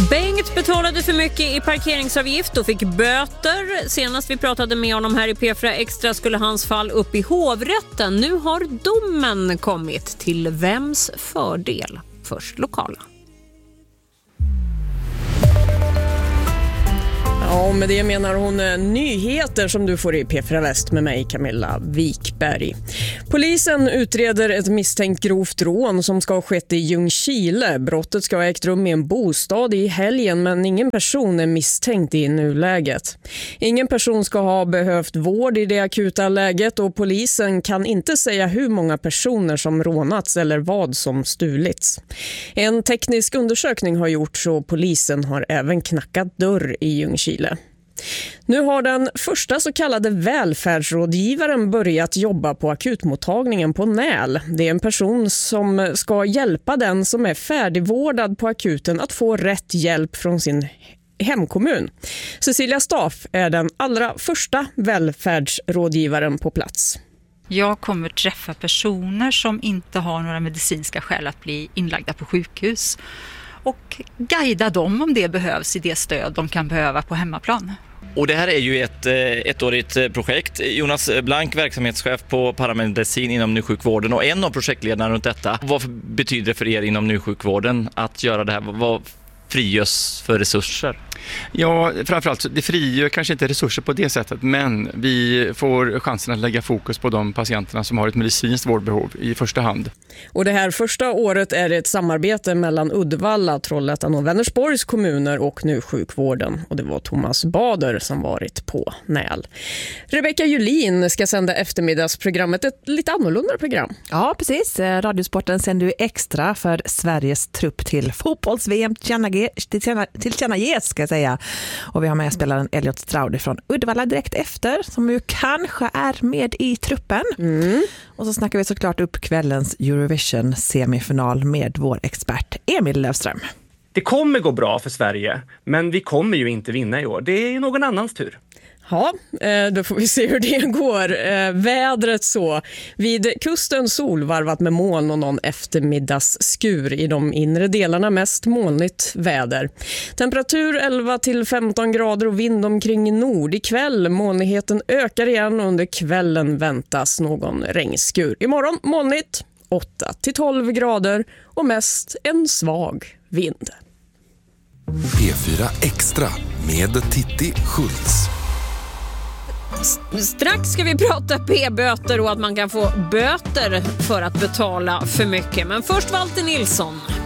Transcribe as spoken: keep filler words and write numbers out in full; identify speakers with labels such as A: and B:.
A: Bengt betalade för mycket i parkeringsavgift och fick böter. Senast vi pratade med honom här i P fyra Extra skulle hans fall upp i hovrätten. Nu har domen kommit. Till vems fördel? Först lokala.
B: Ja, och med det menar hon nyheter som du får i P fyra Väst med mig, Camilla Wikberg. Polisen utreder ett misstänkt grovt rån som ska ha skett i Ljungskile. Brottet ska ha ägt rum i en bostad i helgen, men ingen person är misstänkt i nuläget. Ingen person ska ha behövt vård i det akuta läget och polisen kan inte säga hur många personer som rånats eller vad som stulits. En teknisk undersökning har gjorts och polisen har även knackat dörr i Ljungskile. Nu har den första så kallade välfärdsrådgivaren börjat jobba på akutmottagningen på Näl. Det är en person som ska hjälpa den som är färdigvårdad på akuten att få rätt hjälp från sin hemkommun. Cecilia Staff är den allra första välfärdsrådgivaren på plats.
C: Jag kommer träffa personer som inte har några medicinska skäl att bli inlagda på sjukhus och guida dem om det behövs i det stöd de kan behöva på hemmaplan.
D: Och det här är ju ett ettårigt projekt. Jonas Blank, verksamhetschef på paramedicin inom nysjukvården och en av projektledarna runt detta. Vad betyder det för er inom nysjukvården att göra det här? Vad frigörs för resurser?
E: Ja, framförallt det frigör kanske inte resurser på det sättet, men vi får chansen att lägga fokus på de patienterna som har ett medicinskt vårdbehov i första hand.
B: Och det här första året är det ett samarbete mellan Uddevalla, Trollhättan och Vänersborgs kommuner och nysjukvården. Och det var Thomas Bader som varit på Näl. Rebecka Julin ska sända eftermiddagsprogrammet, ett lite annorlunda program.
F: Ja, precis. Radiosporten sänder ju extra för Sveriges trupp till fotbolls-V M tillkännages, ska jag säga. Och vi har med spelaren Elliot Straudi från Uddevalla direkt efter, som ju kanske är med i truppen. Mm. Och så snackar vi såklart upp kvällens Eurovision-semifinal med vår expert Emil Löfström.
G: Det kommer gå bra för Sverige, men vi kommer ju inte vinna i år. Det är ju någon annans tur.
B: Ja, då får vi se hur det går. Vädret så. Vid kusten solvarvat med moln och någon eftermiddagsskur. I de inre delarna mest molnigt väder. Temperatur elva till femton grader och vind omkring nord. Ikväll molnigheten ökar igen och under kvällen väntas någon regnskur. Imorgon molnigt åtta till tolv grader och mest en svag vind.
H: P fyra Extra med Titti Schultz.
A: Strax ska vi prata p-böter och att man kan få böter för att betala för mycket. Men först Walter Nilsson.